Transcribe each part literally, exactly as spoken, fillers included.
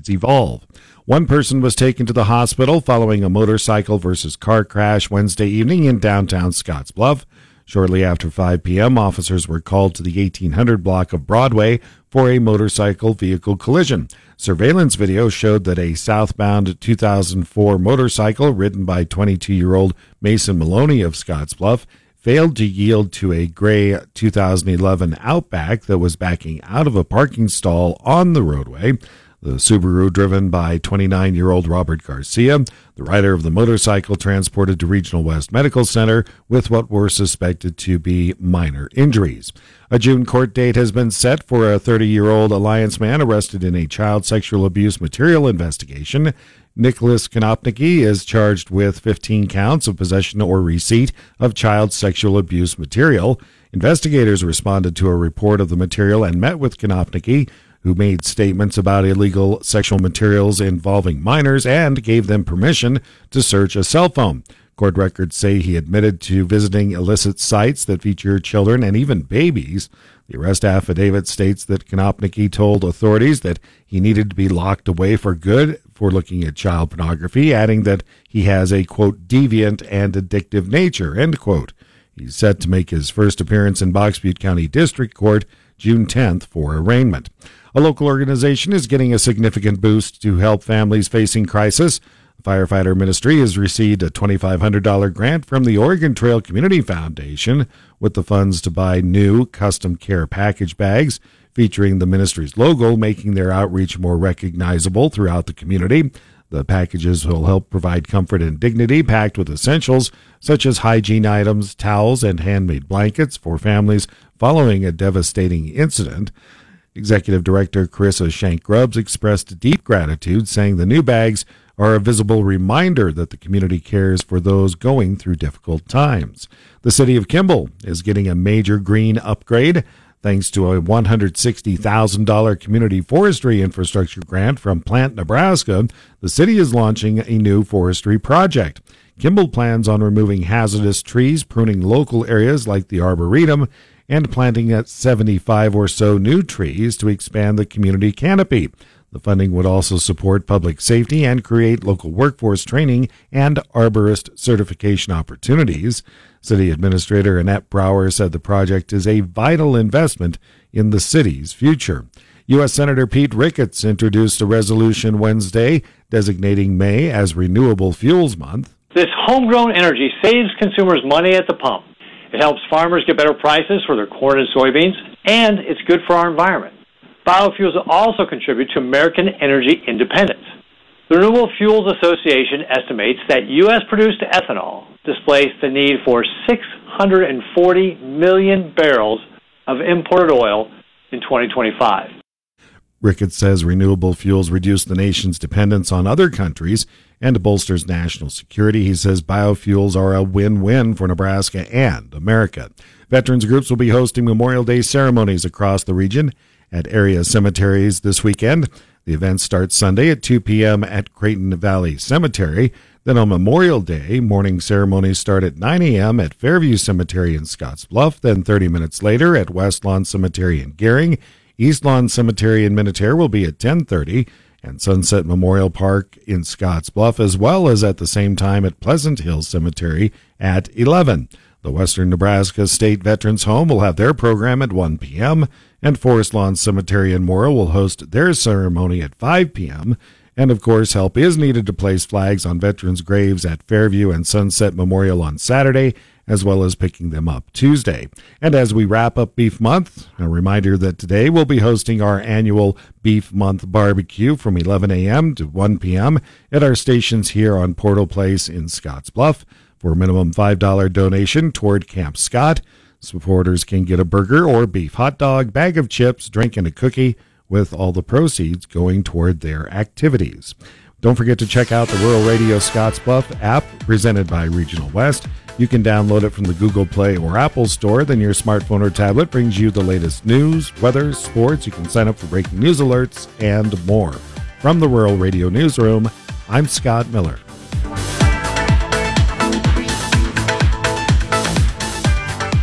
standards evolve. One person was taken to the hospital following a motorcycle versus car crash Wednesday evening in downtown Scottsbluff. Shortly after five p.m., officers were called to the eighteen hundred block of Broadway for a motorcycle vehicle collision. Surveillance video showed that a southbound two thousand four motorcycle ridden by twenty-two-year-old Mason Maloney of Scottsbluff failed to yield to a gray two thousand eleven Outback that was backing out of a parking stall on the roadway. The Subaru, driven by twenty-nine-year-old Robert Garcia, the rider of the motorcycle transported to Regional West Medical Center with what were suspected to be minor injuries. A June court date has been set for a thirty-year-old Alliance man arrested in a child sexual abuse material investigation. Nicholas Konopnicki is charged with fifteen counts of possession or receipt of child sexual abuse material. Investigators responded to a report of the material and met with Konopnicki, who made statements about illegal sexual materials involving minors and gave them permission to search a cell phone. Court records say he admitted to visiting illicit sites that feature children and even babies. The arrest affidavit states that Konopnicki told authorities that he needed to be locked away for good for looking at child pornography, adding that he has a, quote, deviant and addictive nature, end quote. He's set to make his first appearance in Box Butte County District Court June tenth for arraignment. A local organization is getting a significant boost to help families facing crisis. The Firefighter Ministry has received a twenty-five hundred dollars grant from the Oregon Trail Community Foundation with the funds to buy new custom care package bags featuring the ministry's logo, making their outreach more recognizable throughout the community. The packages will help provide comfort and dignity, packed with essentials such as hygiene items, towels, and handmade blankets for families following a devastating incident. Executive Director Carissa Shank-Grubbs expressed deep gratitude, saying the new bags are a visible reminder that the community cares for those going through difficult times. The city of Kimball is getting a major green upgrade. Thanks to a one hundred sixty thousand dollars community forestry infrastructure grant from Plant Nebraska, the city is launching a new forestry project. Kimball plans on removing hazardous trees, pruning local areas like the Arboretum, and planting at seventy-five or so new trees to expand the community canopy. The funding would also support public safety and create local workforce training and arborist certification opportunities. City Administrator Annette Brower said the project is a vital investment in the city's future. U S Senator Pete Ricketts introduced a resolution Wednesday designating May as Renewable Fuels Month. This homegrown energy saves consumers money at the pump. It helps farmers get better prices for their corn and soybeans, and it's good for our environment. Biofuels also contribute to American energy independence. The Renewable Fuels Association estimates that U S-produced ethanol displaced the need for six hundred forty million barrels of imported oil in twenty twenty-five. Ricketts says renewable fuels reduce the nation's dependence on other countries and bolsters national security. He says biofuels are a win-win for Nebraska and America. Veterans groups will be hosting Memorial Day ceremonies across the region at area cemeteries this weekend. The event starts Sunday at two p.m. at Creighton Valley Cemetery. Then on Memorial Day, morning ceremonies start at nine a.m. at Fairview Cemetery in Scottsbluff. Then thirty minutes later at West Lawn Cemetery in Gering. East Lawn Cemetery in Minutair will be at ten thirty, and Sunset Memorial Park in Scottsbluff, as well as at the same time at Pleasant Hill Cemetery at eleven. The Western Nebraska State Veterans Home will have their program at one p.m., and Forest Lawn Cemetery in Mora will host their ceremony at five p.m., and of course, help is needed to place flags on veterans' graves at Fairview and Sunset Memorial on Saturday, as well as picking them up Tuesday. And as we wrap up Beef Month, a reminder that today we'll be hosting our annual Beef Month barbecue from eleven a.m. to one p.m. at our stations here on Portal Place in Scottsbluff. For a minimum five dollars donation toward Camp Scott, supporters can get a burger or beef hot dog, bag of chips, drink, and a cookie, with all the proceeds going toward their activities. Don't forget to check out the Rural Radio Scottsbluff app presented by Regional West. You can download it from the Google Play or Apple Store. Then your smartphone or tablet brings you the latest news, weather, sports. You can sign up for breaking news alerts and more. From the Rural Radio Newsroom, I'm Scott Miller.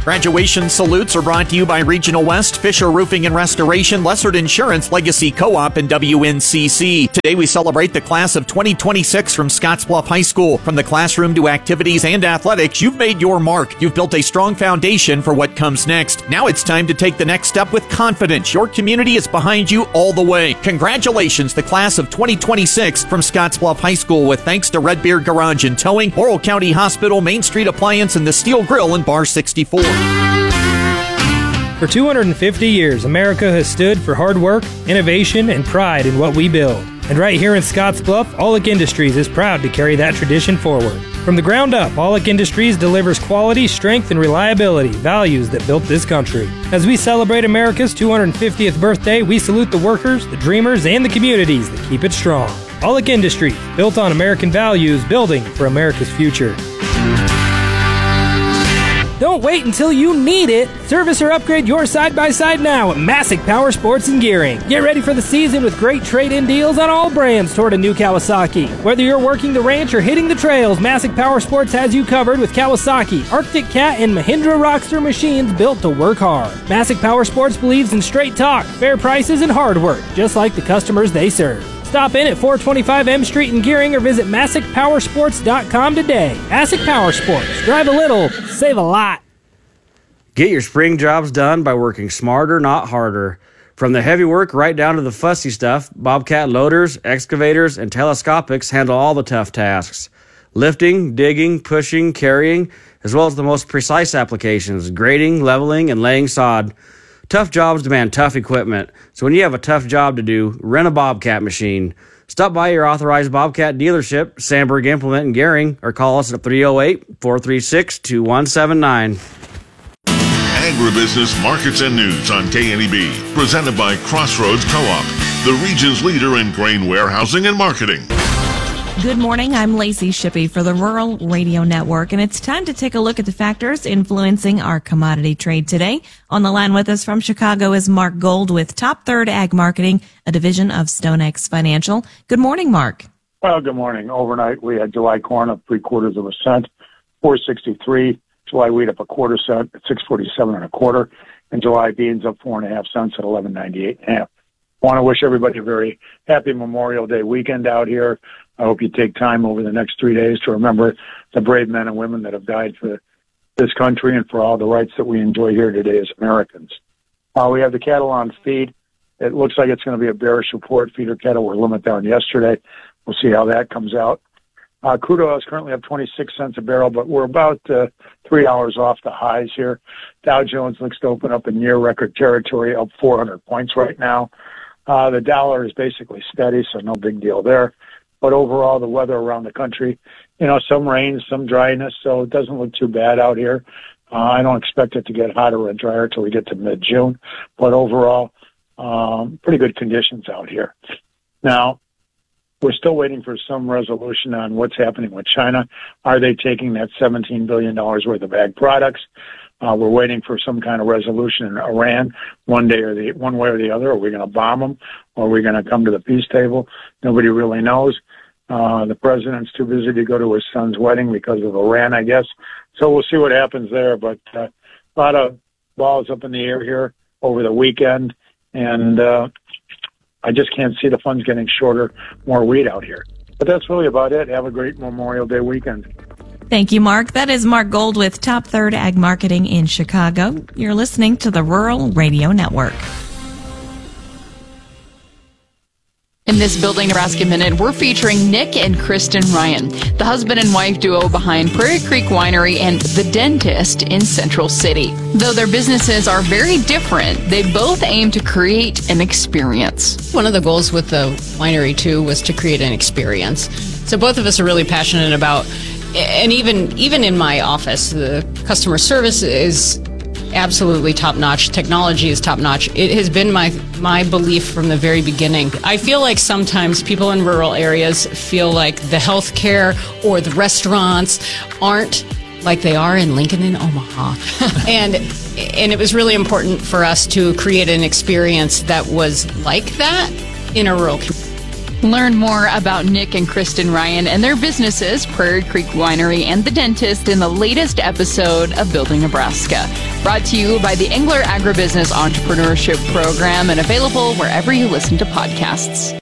Graduation salutes are brought to you by Regional West, Fisher Roofing and Restoration, Lessard Insurance, Legacy Co-op, and W N C C. Today we celebrate the class of twenty twenty-six from Scottsbluff High School. From the classroom to activities and athletics, you've made your mark. You've built a strong foundation for what comes next. Now it's time to take the next step with confidence. Your community is behind you all the way. Congratulations, the class of twenty twenty-six from Scottsbluff High School, with thanks to Redbeard Garage and Towing, Laurel County Hospital, Main Street Appliance, and the Steel Grill in Bar sixty-four. For two hundred fifty years, America has stood for hard work, innovation, and pride in what we build. And right here in Scottsbluff, Aulick Industries is proud to carry that tradition forward. From the ground up, Aulick Industries delivers quality, strength, and reliability, values that built this country. As we celebrate America's two hundred fiftieth birthday, we salute the workers, the dreamers, and the communities that keep it strong. Aulick Industries, built on American values, building for America's future. Don't wait until you need it. Service or upgrade your side-by-side now at Massick Power Sports and Gearing. Get ready for the season with great trade-in deals on all brands toward a new Kawasaki. Whether you're working the ranch or hitting the trails, Massick Power Sports has you covered with Kawasaki, Arctic Cat, and Mahindra Rockster machines built to work hard. Massick Power Sports believes in straight talk, fair prices, and hard work, just like the customers they serve. Stop in at four twenty-five M Street in Gearing or visit Massick Power Sports dot com today. Massick Power Sports. Drive a little, save a lot. Get your spring jobs done by working smarter, not harder. From the heavy work right down to the fussy stuff, Bobcat loaders, excavators, and telescopics handle all the tough tasks. Lifting, digging, pushing, carrying, as well as the most precise applications, grading, leveling, and laying sod. Tough jobs demand tough equipment, so when you have a tough job to do, rent a Bobcat machine. Stop by your authorized Bobcat dealership, Sandberg Implement in Gearing, or call us at three oh eight, four three six, two one seven nine. Agribusiness Markets and News on K N E B, presented by Crossroads Co-op, the region's leader in grain warehousing and marketing. Good morning, I'm Lacey Shippey for the Rural Radio Network, and it's time to take a look at the factors influencing our commodity trade today. On the line with us from Chicago is Mark Gold with Top Third Ag Marketing, a division of StoneX Financial. Good morning, Mark. Well, good morning. Overnight, we had July corn up three quarters of a cent, four sixty-three. July wheat up a quarter cent at six forty-seven and a quarter, and July beans up four and a half cents at eleven ninety-eight and a half. I want to wish everybody a very happy Memorial Day weekend out here. I hope you take time over the next three days to remember the brave men and women that have died for this country and for all the rights that we enjoy here today as Americans. Uh, we have the cattle on feed. It looks like it's going to be a bearish report. Feeder cattle were limit down yesterday. We'll see how that comes out. Uh, crude oil is currently up twenty-six cents a barrel, but we're about uh, three hours off the highs here. Dow Jones looks to open up in near record territory, up four hundred points right now. Uh, the dollar is basically steady, so no big deal there. But overall, the weather around the country, you know, some rain, some dryness, so it doesn't look too bad out here. Uh, I don't expect it to get hotter and drier till we get to mid-June, but overall, um, pretty good conditions out here. Now, we're still waiting for some resolution on what's happening with China. Are they taking that seventeen billion dollars worth of ag products? Uh, we're waiting for some kind of resolution in Iran, one day or the one way or the other. Are we going to bomb them, or are we going to come to the peace table? Nobody really knows. Uh, the president's too busy to go to his son's wedding because of Iran, I guess. So we'll see what happens there. But uh, a lot of balls up in the air here over the weekend, and uh, I just can't see the funds getting shorter, more wheat out here. But that's really about it. Have a great Memorial Day weekend. Thank you, Mark. That is Mark Gold with Top Third Ag Marketing in Chicago. You're listening to the Rural Radio Network. In this Building Nebraska Minute, we're featuring Nick and Kristen Ryan, the husband and wife duo behind Prairie Creek Winery and The Dentist in Central City. Though their businesses are very different, they both aim to create an experience. One of the goals with the winery, too, was to create an experience. So both of us are really passionate about, and even even in my office, the customer service is absolutely top-notch. Technology is top-notch. It has been my my belief from the very beginning. I feel like sometimes people in rural areas feel like the healthcare or the restaurants aren't like they are in Lincoln and Omaha. and and it was really important for us to create an experience that was like that in a rural community. Learn more about Nick and Kristen Ryan and their businesses, Prairie Creek Winery and The Dentist, in the latest episode of Building Nebraska. Brought to you by the Engler Agribusiness Entrepreneurship Program and available wherever you listen to podcasts.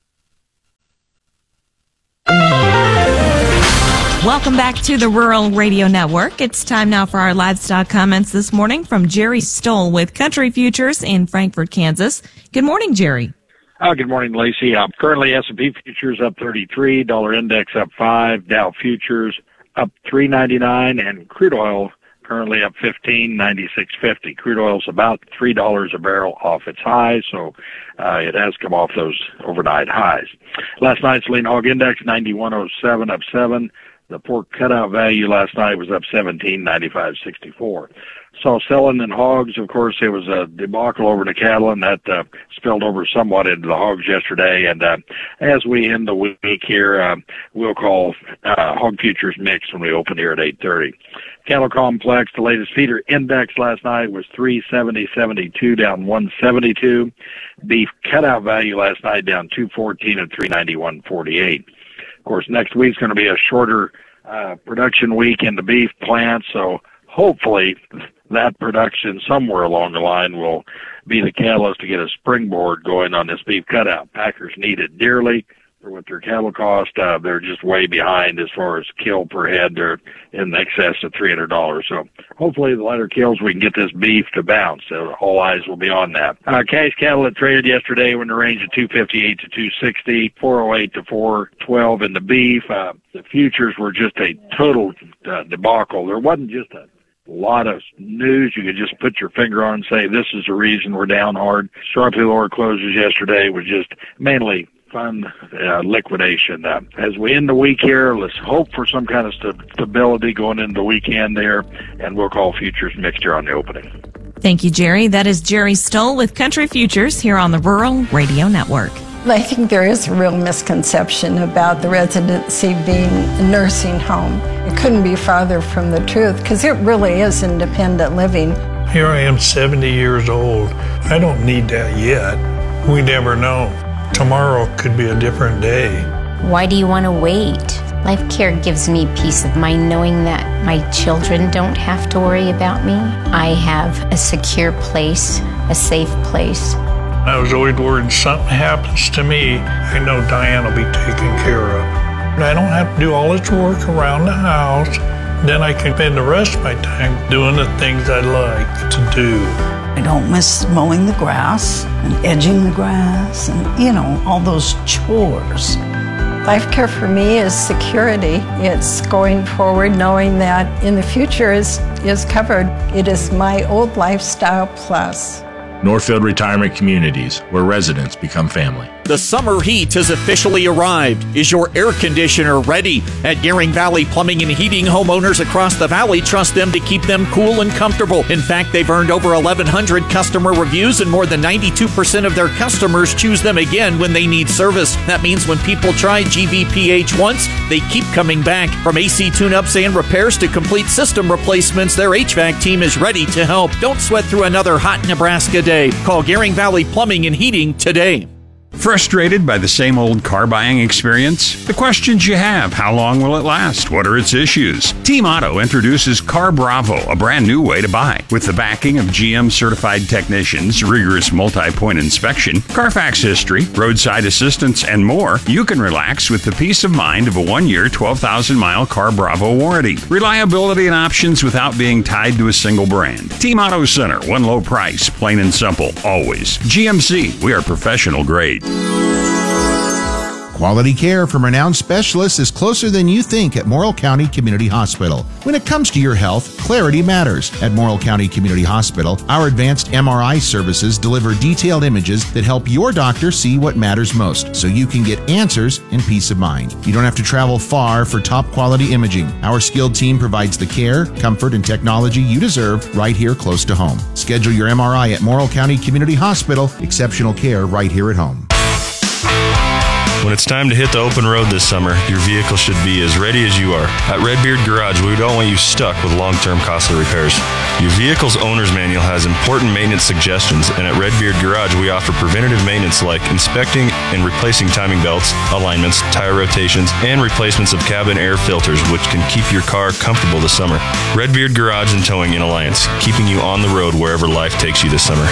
Welcome back to the Rural Radio Network. It's time now for our livestock comments this morning from Jerry Stoll with Country Futures in Frankfort, Kansas. Good morning, Jerry. Oh, good morning, Lacey. Uh, currently, S and P futures up thirty-three, dollar index up five, Dow futures up three ninety-nine, and crude oil currently up fifteen ninety-six fifty. Crude oil's about three dollars a barrel off its highs, so uh, it has come off those overnight highs. Last night's lean hog index ninety-one oh seven, up seven. The pork cutout value last night was up seventeen ninety-five sixty-four. Saw selling in hogs. Of course, it was a debacle over the cattle, and that uh, spilled over somewhat into the hogs yesterday. And uh, as we end the week here, uh, we'll call uh, hog futures mixed when we open here at eight thirty. Cattle complex, the latest feeder index last night was three seventy seventy-two, down one seventy-two. Beef cutout value last night down two fourteen at three ninety-one forty-eight. Of course, next week's going to be a shorter uh, production week in the beef plant, so hopefully that production somewhere along the line will be the catalyst to get a springboard going on this beef cutout. Packers need it dearly for what their cattle cost. Uh, they're just way behind as far as kill per head. They're in excess of three hundred dollars. So hopefully the lighter kills, we can get this beef to bounce. So all eyes will be on that. Uh, cash cattle that traded yesterday were in the range of two fifty-eight to two sixty, four oh eight to four twelve in the beef. Uh, the futures were just a total uh, debacle. There wasn't just a lot of news you could just put your finger on and say, this is the reason we're down hard. Sharply lower closes yesterday was just mainly fund uh, liquidation. Uh, as we end the week here, let's hope for some kind of st- stability going into the weekend there, and we'll call futures mixture on the opening. Thank you, Jerry. That is Jerry Stoll with Country Futures here on the Rural Radio Network. I think there is a real misconception about the residency being a nursing home. It couldn't be farther from the truth, because it really is independent living. Here I am, seventy years old. I don't need that yet. We never know. Tomorrow could be a different day. Why do you want to wait? Life Care gives me peace of mind knowing that my children don't have to worry about me. I have a secure place, a safe place. I was always worried something happens to me, I know Diane will be taken care of. I don't have to do all this work around the house. Then I can spend the rest of my time doing the things I like to do. I don't miss mowing the grass and edging the grass and, you know, all those chores. Life Care for me is security. It's going forward knowing that in the future is, is covered. It is my old lifestyle plus. Northfield Retirement Communities, where residents become family. The summer heat has officially arrived. Is your air conditioner ready? At Gearing Valley Plumbing and Heating, homeowners across the valley trust them to keep them cool and comfortable. In fact, they've earned over eleven hundred customer reviews, and more than ninety-two percent of their customers choose them again when they need service. That means when people try G V P H once, they keep coming back. From A C tune-ups and repairs to complete system replacements, their H V A C team is ready to help. Don't sweat through another hot Nebraska day. Call Gearing Valley Plumbing and Heating today. Frustrated by the same old car buying experience? The questions you have: how long will it last? What are its issues? Team Auto introduces Car Bravo, a brand new way to buy. With the backing of G M certified technicians, rigorous multi-point inspection, Carfax history, roadside assistance, and more, you can relax with the peace of mind of a one-year, twelve thousand mile Car Bravo warranty. Reliability and options without being tied to a single brand. Team Auto Center, one low price, plain and simple, always. G M C, we are professional grade. Quality care from renowned specialists is closer than you think at Morrill County Community Hospital. When it comes to your health, clarity matters. At Morrill County Community Hospital, our advanced M R I services deliver detailed images that help your doctor see what matters most, so you can get answers and peace of mind. You don't have to travel far for top quality imaging. Our skilled team provides the care, comfort, and technology you deserve right here close to home. Schedule your M R I at Morrill County Community Hospital. Exceptional care right here at home. When it's time to hit the open road this summer, your vehicle should be as ready as you are. At Redbeard Garage, we don't want you stuck with long-term costly repairs. Your vehicle's owner's manual has important maintenance suggestions, and at Redbeard Garage, we offer preventative maintenance like inspecting and replacing timing belts, alignments, tire rotations, and replacements of cabin air filters, which can keep your car comfortable this summer. Redbeard Garage and Towing in Alliance, keeping you on the road wherever life takes you this summer.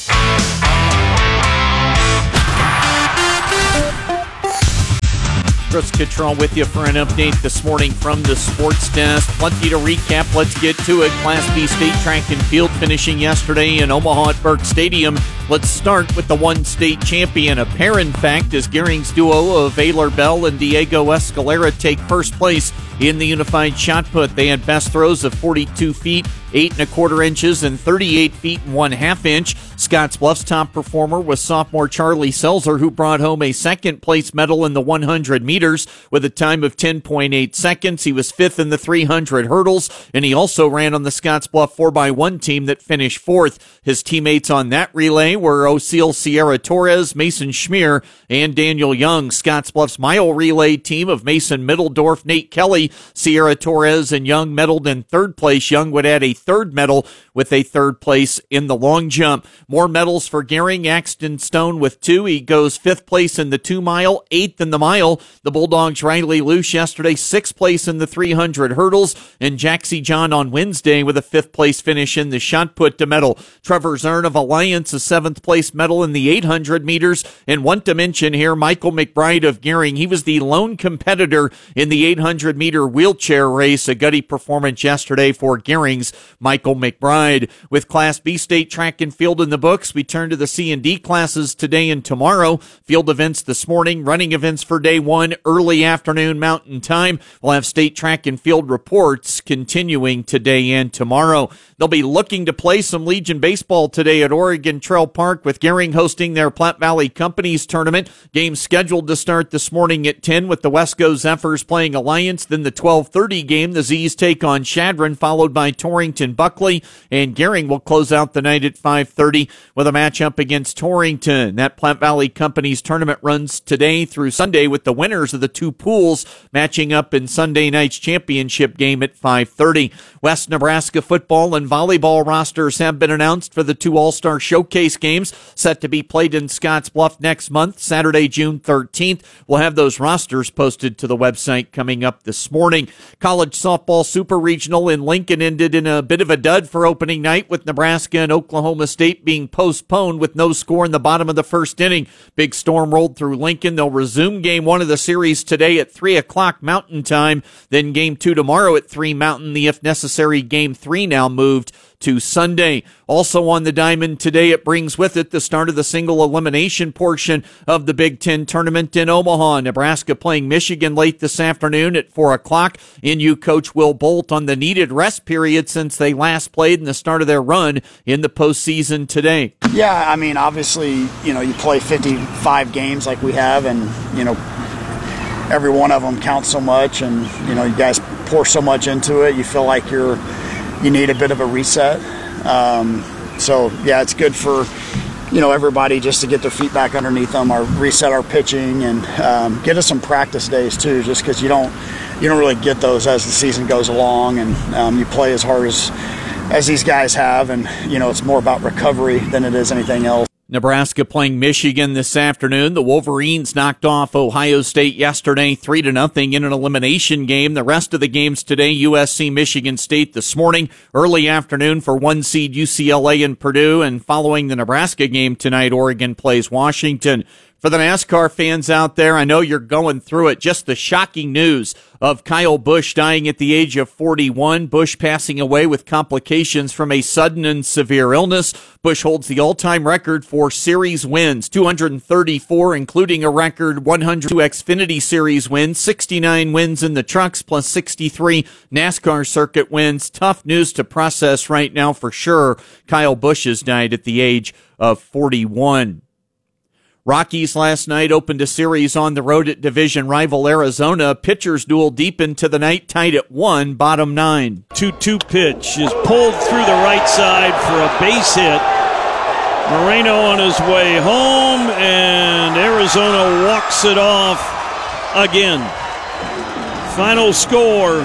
Chris Cottrell with you for an update this morning from the sports desk. Plenty to recap. Let's get to it. Class B state track and field finishing yesterday in Omaha at Burke Stadium. Let's start with the one state champion. A pair, in fact, as Gering's duo of Ayler Bell and Diego Escalera take first place in the unified shot put. They had best throws of forty-two feet, eight and a quarter inches, and thirty-eight feet and one half inch. Scottsbluff's top performer was sophomore Charlie Selzer, who brought home a second place medal in the one hundred meters with a time of ten point eight seconds. He was fifth in the three hundred hurdles, and he also ran on the Scottsbluff four by one team that finished fourth. His teammates on that relay were Osil Sierra Torres, Mason Schmier, and Daniel Young. Scottsbluff's mile relay team of Mason Middledorf, Nate Kelly, Sierra Torres, and Young medaled in third place. Young would add a third medal with a third place in the long jump. More medals for Gering. Axton Stone with two. He goes fifth place in the two mile, eighth in the mile. The Bulldogs' Riley Luce yesterday, sixth place in the three hundred hurdles, and Jaxie John on Wednesday with a fifth place finish in the shot put to medal. Trevor Zern of Alliance, a seventh place medal in the eight hundred meters. And one to mention here, Michael McBride of Gering. He was the lone competitor in the eight hundred meter wheelchair race. A gutty performance yesterday for Gering's Michael McBride. With Class B state track and field in the books, we turn to the C and D classes today and tomorrow. Field events this morning, running events for day one, early afternoon Mountain Time. We'll have state track and field reports continuing today and tomorrow. They'll be looking to play some Legion baseball today at Oregon Trail Park, with Gering hosting their Platte Valley Companies tournament. Game scheduled to start this morning at ten with the Wesco Zephyrs playing Alliance. Then the twelve thirty game, the Z's take on Chadron, followed by Torrington Buckley. And Gering will close out the night at five thirty with a matchup against Torrington. That Platte Valley Companies tournament runs today through Sunday, with the winners of the two pools matching up in Sunday night's championship game at five thirty. West Nebraska football and volleyball rosters have been announced for the two All-Star Showcase games set to be played in Scottsbluff next month, Saturday, June thirteenth. We'll have those rosters posted to the website coming up this morning. College softball super regional in Lincoln ended in a bit of a dud for opening night, with Nebraska and Oklahoma State being postponed with no score in the bottom of the first inning. Big storm rolled through Lincoln. They'll resume game one of the series today at three o'clock Mountain Time, then game two tomorrow at three Mountain. The if necessary game three now moved to Sunday. Also on the diamond today, it brings with it the start of the single elimination portion of the Big Ten tournament in Omaha. Nebraska playing Michigan late this afternoon at four o'clock. N U coach Will Bolt on the needed rest period since they last played in the start of their run in the postseason today. Yeah, I mean, obviously, you know, you play fifty-five games like we have, and, you know, every one of them counts so much, and, you know, you guys pour so much into it. You feel like you're you need a bit of a reset. Um, so, yeah, it's good for, you know, everybody just to get their feet back underneath them, or reset our pitching, and um, get us some practice days too, just because you don't you don't really get those as the season goes along, and um, you play as hard as as these guys have, and, you know, it's more about recovery than it is anything else. Nebraska playing Michigan this afternoon. The Wolverines knocked off Ohio State yesterday three to nothing in an elimination game. The rest of the games today, U S C Michigan State this morning, early afternoon for one seed U C L A and Purdue, and following the Nebraska game tonight, Oregon plays Washington. For the NASCAR fans out there, I know you're going through it. Just the shocking news of Kyle Busch dying at the age of forty-one. Busch passing away with complications from a sudden and severe illness. Busch holds the all-time record for series wins, two hundred thirty-four, including a record one hundred two Xfinity Series wins, sixty-nine wins in the trucks, plus sixty-three NASCAR circuit wins. Tough news to process right now for sure. Kyle Busch has died at the age of forty-one. Rockies last night opened a series on the road at division rival Arizona. Pitchers duel deep into the night, tied at one, bottom nine. two two pitch is pulled through the right side for a base hit. Moreno on his way home, and Arizona walks it off again. Final score,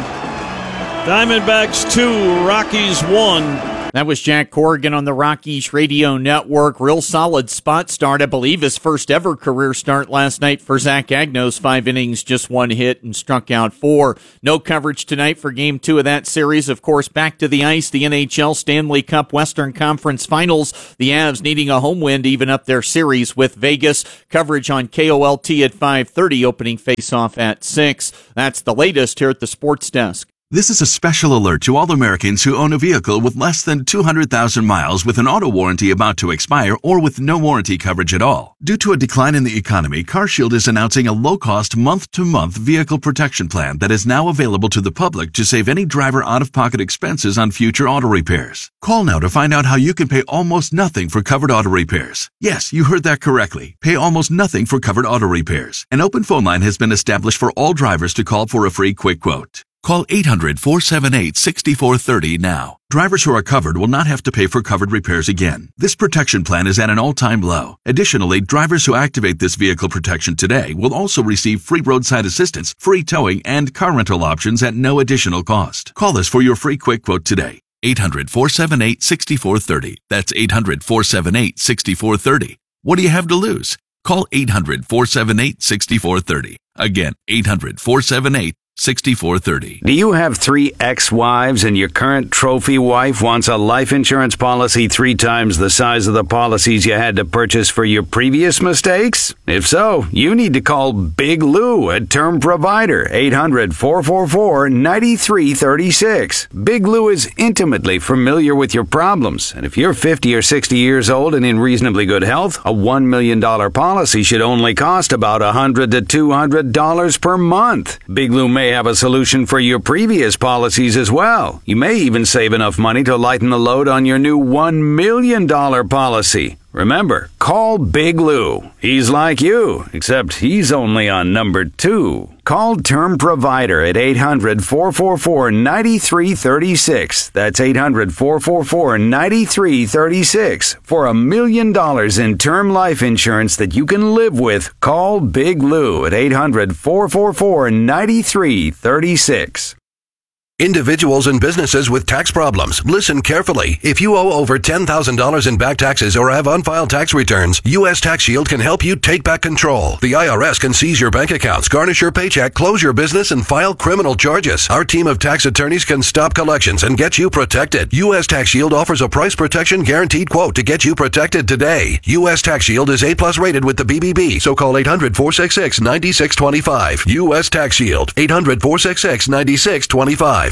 Diamondbacks two, Rockies one. That was Jack Corrigan on the Rockies Radio Network. Real solid spot start. I believe his first ever career start last night for Zach Agnos. Five innings, just one hit, and struck out four. No coverage tonight for game two of that series. Of course, back to the ice, the N H L Stanley Cup Western Conference Finals. The Avs needing a home win to even up their series with Vegas. Coverage on K O L T at five thirty, opening face-off at six. That's the latest here at the Sports Desk. This is a special alert to all Americans who own a vehicle with less than two hundred thousand miles with an auto warranty about to expire or with no warranty coverage at all. Due to a decline in the economy, CarShield is announcing a low-cost month-to-month vehicle protection plan that is now available to the public to save any driver out-of-pocket expenses on future auto repairs. Call now to find out how you can pay almost nothing for covered auto repairs. Yes, you heard that correctly. Pay almost nothing for covered auto repairs. An open phone line has been established for all drivers to call for a free quick quote. Call eight hundred, four seven eight, six four three zero now. Drivers who are covered will not have to pay for covered repairs again. This protection plan is at an all-time low. Additionally, drivers who activate this vehicle protection today will also receive free roadside assistance, free towing, and car rental options at no additional cost. Call us for your free quick quote today. eight hundred, four seven eight, six four three zero. That's eight hundred, four seven eight, six four three zero. What do you have to lose? Call eight hundred, four seven eight, six four three zero. Again, eight hundred, four seven eight, six four three zero. Do you have three ex-wives and your current trophy wife wants a life insurance policy three times the size of the policies you had to purchase for your previous mistakes? If so, you need to call Big Lou at Term Provider, eight hundred, four four four, nine three three six. Big Lou is intimately familiar with your problems, and if you're fifty or sixty years old and in reasonably good health, a one million dollars policy should only cost about one hundred to two hundred dollars per month. Big Lou may have a solution for your previous policies as well. You may even save enough money to lighten the load on your new one million dollars policy. Remember, call Big Lou. He's like you, except he's only on number two. Call Term Provider at eight hundred, four four four, nine three three six. That's eight hundred, four four four, nine three three six. For a million dollars in term life insurance that you can live with, call Big Lou at eight hundred, four four four, nine three three six. Individuals and businesses with tax problems, listen carefully. If you owe over ten thousand dollars in back taxes or have unfiled tax returns, U S Tax Shield can help you take back control. The I R S can seize your bank accounts, garnish your paycheck, close your business, and file criminal charges. Our team of tax attorneys can stop collections and get you protected. U S Tax Shield offers a price protection guaranteed quote to get you protected today. U S Tax Shield is A plus rated with the B B B, so call eight hundred, four six six, nine six two five. U S Tax Shield, eight hundred, four six six, nine six two five.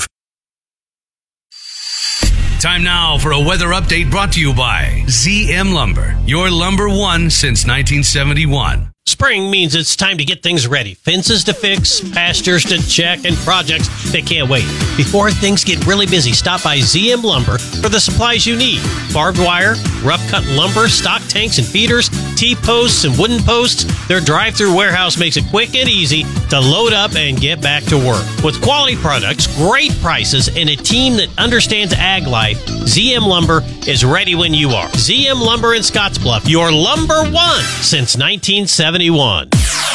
Time now for a weather update brought to you by Z M Lumber, your lumber one since nineteen seventy-one. Spring means it's time to get things ready. Fences to fix, pastures to check, and projects that can't wait. Before things get really busy, stop by Z M Lumber for the supplies you need. Barbed wire, rough-cut lumber, stock tanks and feeders, T-posts and wooden posts. Their drive-through warehouse makes it quick and easy to load up and get back to work. With quality products, great prices, and a team that understands ag life, Z M Lumber is ready when you are. Z M Lumber in Scottsbluff, your lumber one since nineteen seventy-one.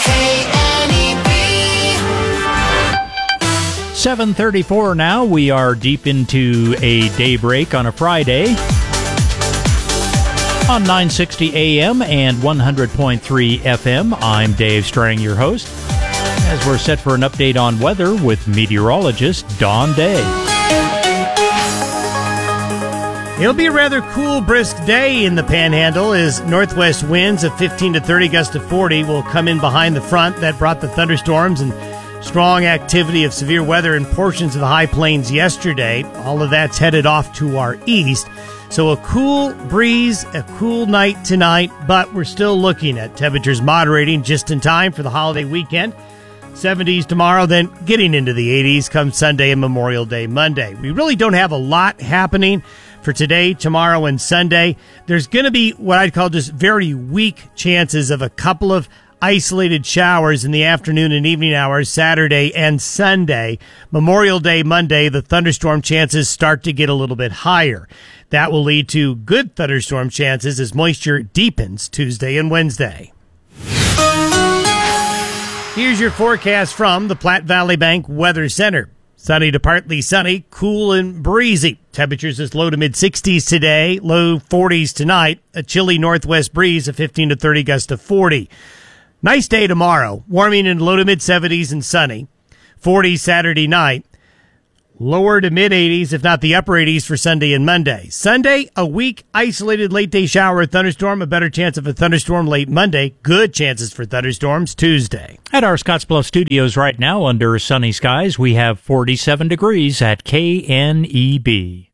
seven thirty-four now. We are deep into a daybreak on a Friday on nine sixty A M and one hundred point three F M. I'm Dave Strang, your host, as we're set for an update on weather with meteorologist Don Day. It'll be a rather cool, brisk day in the Panhandle as northwest winds of fifteen to thirty, gusts to forty will come in behind the front that brought the thunderstorms and strong activity of severe weather in portions of the high plains yesterday. All of that's headed off to our east. So a cool breeze, a cool night tonight, but we're still looking at temperatures moderating just in time for the holiday weekend. seventies tomorrow, then getting into the eighties come Sunday and Memorial Day Monday. We really don't have a lot happening for today, tomorrow, and Sunday. There's going to be what I'd call just very weak chances of a couple of isolated showers in the afternoon and evening hours Saturday and Sunday. Memorial Day Monday, the thunderstorm chances start to get a little bit higher. That will lead to good thunderstorm chances as moisture deepens Tuesday and Wednesday. Here's your forecast from the Platte Valley Bank Weather Center. Sunny to partly sunny, cool and breezy. Temperatures is low to mid sixties today, low forties tonight. A chilly northwest breeze of fifteen to thirty, gust of forty. Nice day tomorrow, warming in low to mid seventies and sunny. forty Saturday night. Lower to mid eighties, if not the upper eighties for Sunday and Monday. Sunday, a weak, isolated late day shower or thunderstorm. A better chance of a thunderstorm late Monday. Good chances for thunderstorms Tuesday. At our Scottsbluff studios right now, under sunny skies, we have forty-seven degrees at K N E B.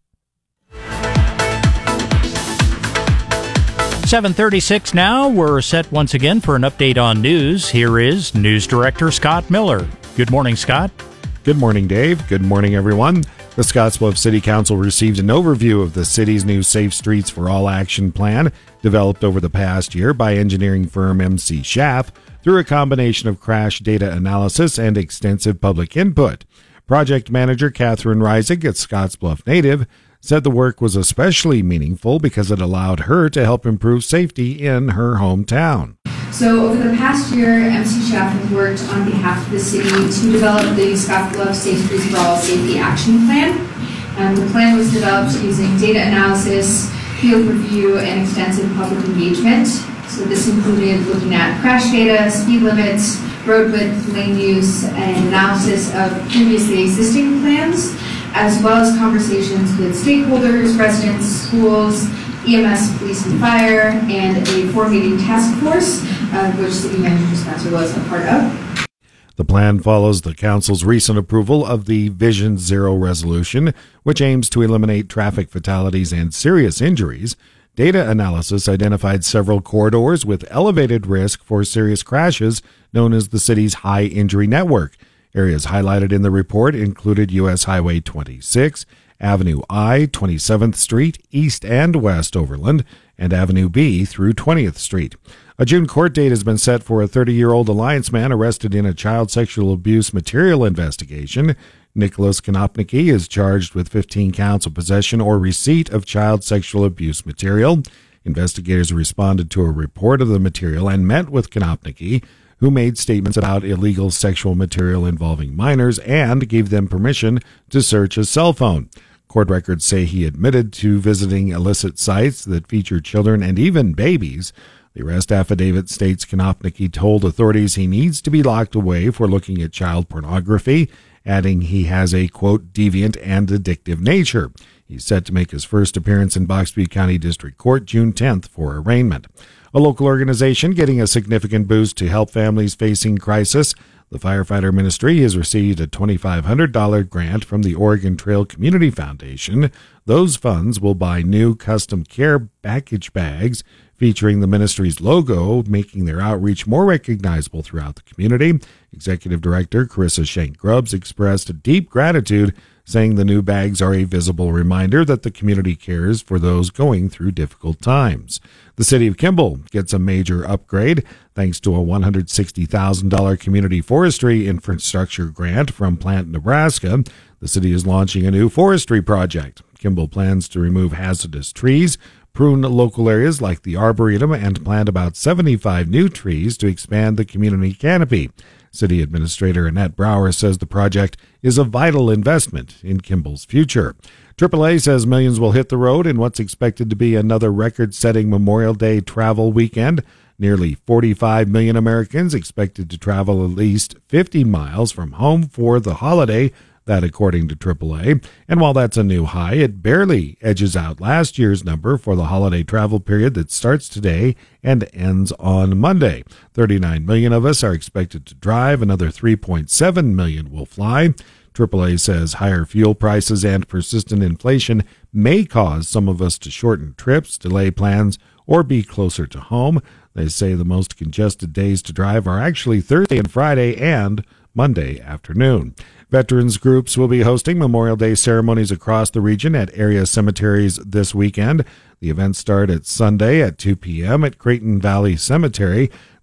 seven thirty-six now. We're set once again for an update on news. Here is News Director Scott Miller. Good morning, Scott. Good morning, Dave. Good morning, everyone. The Scottsbluff City Council received an overview of the city's new Safe Streets for All action plan, developed over the past year by engineering firm M C Schaff through a combination of crash data analysis and extensive public input. Project manager Catherine Reisig at Scottsbluff Native said the work was especially meaningful because it allowed her to help improve safety in her hometown. So over the past year, M C Schaff has worked on behalf of the city to develop the Scottsbluff Safe Streets for All Safety Action Plan. Um, the plan was developed using data analysis, field review, and extensive public engagement. So this included looking at crash data, speed limits, road width, lane use, and analysis of previously existing plans, as well as conversations with stakeholders, residents, schools, E M S, police and fire, and a four-meeting task force, uh, which City Manager Spencer was a part of. The plan follows the Council's recent approval of the Vision Zero resolution, which aims to eliminate traffic fatalities and serious injuries. Data analysis identified several corridors with elevated risk for serious crashes, known as the city's high injury network. Areas highlighted in the report included U S Highway twenty-six, Avenue I, twenty-seventh Street, East and West Overland, and Avenue B through twentieth Street. A June court date has been set for a thirty-year-old Alliance man arrested in a child sexual abuse material investigation. Nicholas Konopnicki is charged with fifteen counts of possession or receipt of child sexual abuse material. Investigators responded to a report of the material and met with Konopnicki, who made statements about illegal sexual material involving minors and gave them permission to search his cell phone. Court records say he admitted to visiting illicit sites that feature children and even babies. The arrest affidavit states Konopnicki told authorities he needs to be locked away for looking at child pornography, adding he has a, quote, deviant and addictive nature. He's set to make his first appearance in Box Butte County District Court June tenth for arraignment. A local organization getting a significant boost to help families facing crisis. The Firefighter Ministry has received a twenty-five hundred dollars grant from the Oregon Trail Community Foundation. Those funds will buy new custom care package bags featuring the ministry's logo, making their outreach more recognizable throughout the community. Executive Director Carissa Shank-Grubbs expressed deep gratitude, saying the new bags are a visible reminder that the community cares for those going through difficult times. The city of Kimball gets a major upgrade thanks to a one hundred sixty thousand dollars community forestry infrastructure grant from Plant Nebraska. The city is launching a new forestry project. Kimball plans to remove hazardous trees, prune local areas like the Arboretum, and plant about seventy-five new trees to expand the community canopy. City Administrator Annette Brower says the project is a vital investment in Kimball's future. triple A says millions will hit the road in what's expected to be another record-setting Memorial Day travel weekend. Nearly forty-five million Americans expected to travel at least fifty miles from home for the holiday, that according to triple A. And while that's a new high, it barely edges out last year's number for the holiday travel period that starts today and ends on Monday. thirty-nine million of us are expected to drive. Another three point seven million will fly. triple A says higher fuel prices and persistent inflation may cause some of us to shorten trips, delay plans, or be closer to home. They say the most congested days to drive are actually Thursday and Friday and Monday afternoon. Veterans groups will be hosting Memorial Day ceremonies across the region at area cemeteries this weekend. The events start at Sunday at two p.m. at Creighton Valley Cemetery.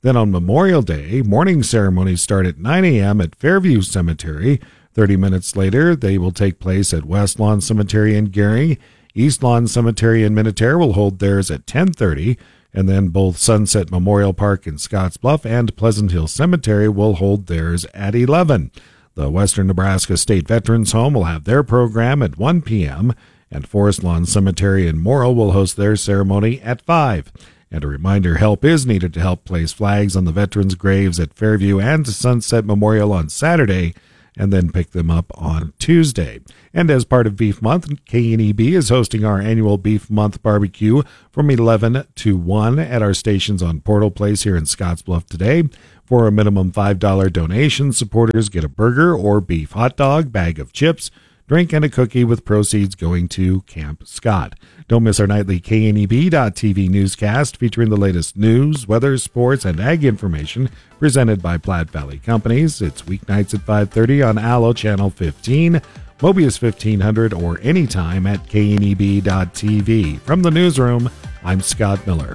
Then on Memorial Day, morning ceremonies start at nine a.m. at Fairview Cemetery. thirty minutes later, they will take place at West Lawn Cemetery in Gering. East Lawn Cemetery in Minutair will hold theirs at ten thirty, and then both Sunset Memorial Park in Scottsbluff and Pleasant Hill Cemetery will hold theirs at eleven. The Western Nebraska State Veterans Home will have their program at one p.m., and Forest Lawn Cemetery in Morrill will host their ceremony at five. And a reminder, help is needed to help place flags on the veterans' graves at Fairview and Sunset Memorial on Saturday, and then pick them up on Tuesday. And as part of Beef Month, K N E B is hosting our annual Beef Month barbecue from eleven to one at our stations on Portal Place here in Scottsbluff today. For a minimum five dollars donation, supporters get a burger or beef hot dog, bag of chips, drink, and a cookie with proceeds going to Camp Scott. Don't miss our nightly K N E B dot T V newscast featuring the latest news, weather, sports, and ag information presented by Platte Valley Companies. It's weeknights at five thirty on Allo Channel fifteen, Mobius fifteen hundred, or anytime at K N E B dot T V. From the newsroom, I'm Scott Miller.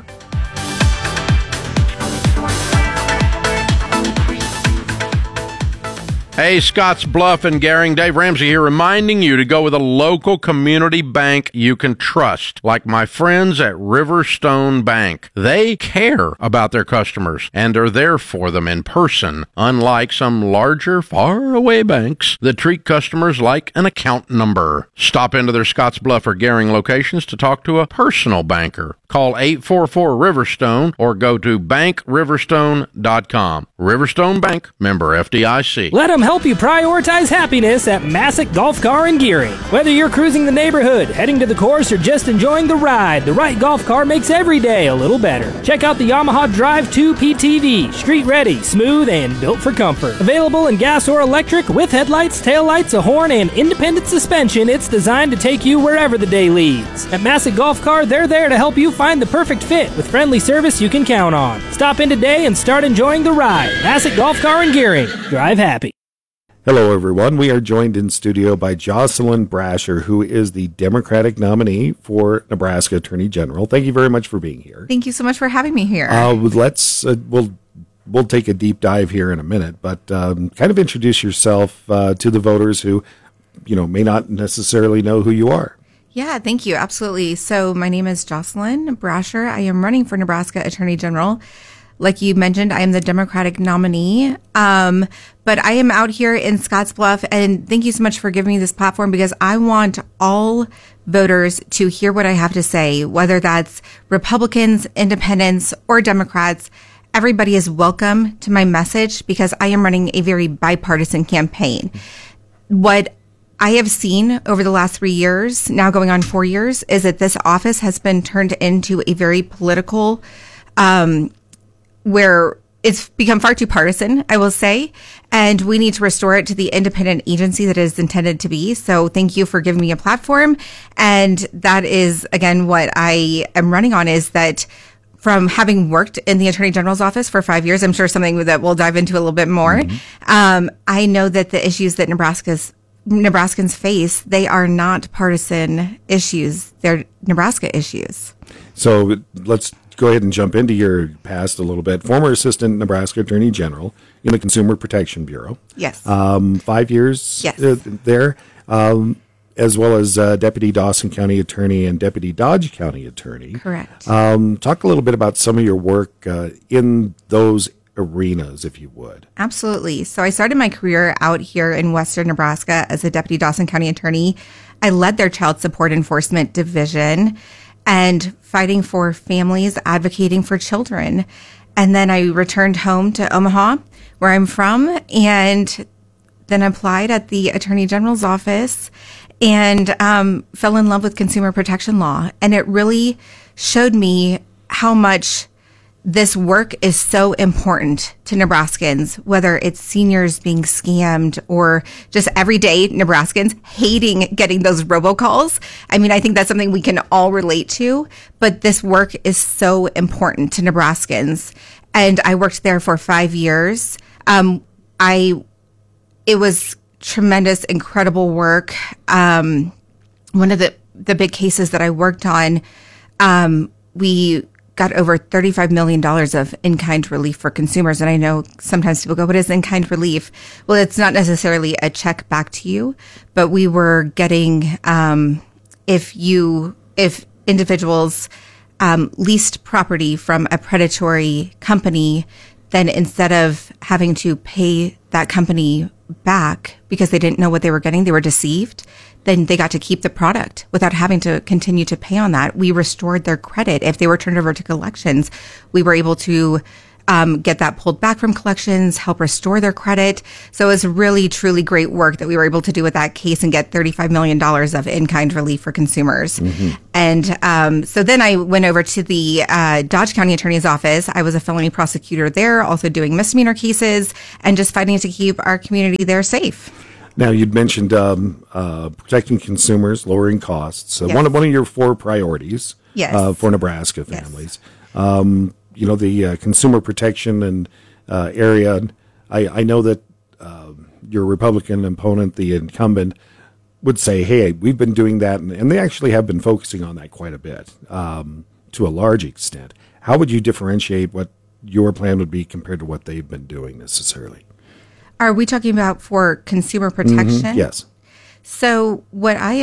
Hey, Scotts Bluff and Gering, Dave Ramsey here, reminding you to go with a local community bank you can trust, like my friends at Riverstone Bank. They care about their customers and are there for them in person, unlike some larger, far-away banks that treat customers like an account number. Stop into their Scotts Bluff or Gering locations to talk to a personal banker. Call eight four four Riverstone or go to bank riverstone dot com. Riverstone Bank, member F D I C. Let them help you prioritize happiness at Massick Golf Car in Gering. Whether you're cruising the neighborhood, heading to the course, or just enjoying the ride, the right golf car makes every day a little better. Check out the Yamaha Drive two P T V. Street ready, smooth, and built for comfort. Available in gas or electric with headlights, taillights, a horn, and independent suspension, it's designed to take you wherever the day leads. At Massick Golf Car, they're there to help you find the perfect fit with friendly service you can count on. Stop in today and start enjoying the ride. Massick Golf Car in Gering. Drive happy. Hello, everyone. We are joined in studio by Jocelyn Brasher, who is the Democratic nominee for Nebraska Attorney General. Thank you very much for being here. Thank you so much for having me here. Uh, let's uh, we'll we'll take a deep dive here in a minute, but um, kind of introduce yourself uh, to the voters who, you know, may not necessarily know who you are. Yeah, thank you. Absolutely. So my name is Jocelyn Brasher. I am running for Nebraska Attorney General. Like you mentioned, I am the Democratic nominee. Um, but I am out here in Scottsbluff, and thank you so much for giving me this platform, because I want all voters to hear what I have to say, whether that's Republicans, independents, or Democrats. Everybody is welcome to my message, because I am running a very bipartisan campaign. What I have seen over the last three years, now going on four years, is that this office has been turned into a very political, um, where it's become far too partisan, I will say, and we need to restore it to the independent agency that it is intended to be. So thank you for giving me a platform. And that is, again, what I am running on, is that from having worked in the Attorney General's office for five years, I'm sure something that we'll dive into a little bit more. Mm-hmm. Um, I know that the issues that Nebraska's Nebraskans face, they are not partisan issues. They're Nebraska issues. So let's go ahead and jump into your past a little bit. Former Assistant Nebraska Attorney General in the Consumer Protection Bureau. Yes. Um, five years yes. uh, there, um, as well as uh, Deputy Dawson County Attorney and Deputy Dodge County Attorney. Correct. Um, talk a little bit about some of your work uh, in those arenas, if you would. Absolutely. So I started my career out here in Western Nebraska as a Deputy Dawson County Attorney. I led their Child Support Enforcement Division and fighting for families, advocating for children. And then I returned home to Omaha, where I'm from, and then applied at the Attorney General's office and um, fell in love with consumer protection law. And it really showed me how much this work is so important to Nebraskans, whether it's seniors being scammed or just everyday Nebraskans hating getting those robocalls. I mean, I think that's something we can all relate to, but this work is so important to Nebraskans. And I worked there for five years. Um, I, it was tremendous, incredible work. Um, one of the, the big cases that I worked on, um, we got over thirty-five million dollars of in-kind relief for consumers. And I know sometimes people go, what is in-kind relief? Well, it's not necessarily a check back to you, but we were getting, um, if you, if individuals um, leased property from a predatory company, then instead of having to pay that company back because they didn't know what they were getting, they were deceived, then they got to keep the product without having to continue to pay on that. We restored their credit. If they were turned over to collections, we were able to um, get that pulled back from collections, help restore their credit. So it was really, truly great work that we were able to do with that case and get thirty-five million dollars of in-kind relief for consumers. Mm-hmm. And um, so then I went over to the uh, Dodge County Attorney's Office. I was a felony prosecutor there, also doing misdemeanor cases and just fighting to keep our community there safe. Now, you'd mentioned um, uh, protecting consumers, lowering costs. Uh, Yes. One of one of your four priorities Yes. uh, for Nebraska families. Um, you know, the uh, consumer protection and uh, area. I, I know that uh, your Republican opponent, the incumbent, would say, "Hey, we've been doing that," and, and they actually have been focusing on that quite a bit, um, to a large extent. How would you differentiate what your plan would be compared to what they've been doing necessarily? Are we talking about for consumer protection? Mhm, yes. So what I